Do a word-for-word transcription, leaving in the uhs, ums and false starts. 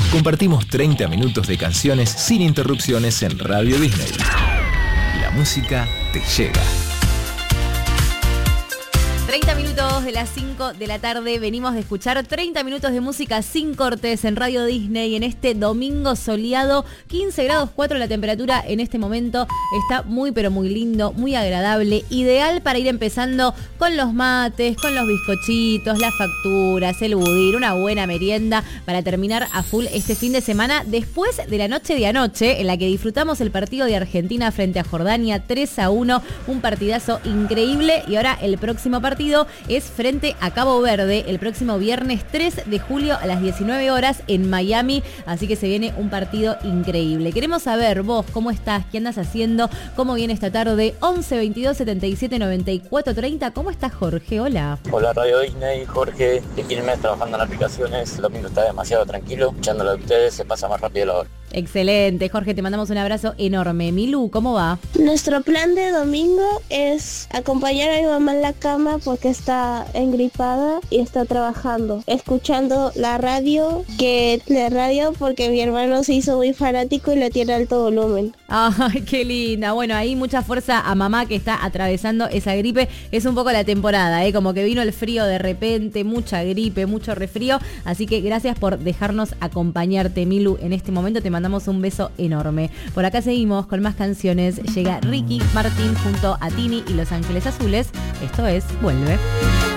Compartimos treinta minutos de canciones sin interrupciones en Radio Disney. La música te llega. treinta minutos de las cinco de la tarde, venimos de escuchar treinta minutos de música sin cortes en Radio Disney en este domingo soleado, quince grados cuatro la temperatura en este momento, está muy pero muy lindo, muy agradable, ideal para ir empezando con los mates, con los bizcochitos, las facturas, el budín, una buena merienda para terminar a full este fin de semana después de la noche de anoche en la que disfrutamos el partido de Argentina frente a Jordania tres a uno, un partidazo increíble y ahora el próximo partido es frente a Cabo Verde el próximo viernes tres de julio a las diecinueve horas en Miami, así que se viene un partido increíble. Queremos saber vos cómo estás, qué andas haciendo, cómo viene esta tarde. Once veintidós setenta y siete noventa y cuatro treinta. ¿Cómo estás, Jorge? Hola. Hola Radio Disney, Jorge, de Quilmes, trabajando en aplicaciones. El domingo está demasiado tranquilo, escuchándolo de ustedes, se pasa más rápido la hora. Excelente, Jorge, te mandamos un abrazo enorme. Milu, ¿cómo va? Nuestro plan de domingo es acompañar a mi mamá en la cama porque está engripada y está trabajando, escuchando la radio, que la radio porque mi hermano se hizo muy fanático y la tiene a alto volumen. Ay, qué linda. Bueno, ahí mucha fuerza a mamá que está atravesando esa gripe. Es un poco la temporada, ¿eh? Como que vino el frío de repente, mucha gripe, mucho resfrío. Así que gracias por dejarnos acompañarte, Milu, en este momento. Te mandamos un beso enorme. Por acá seguimos con más canciones. Llega Ricky Martin junto a Tini y Los Ángeles Azules. Esto es Vuelve.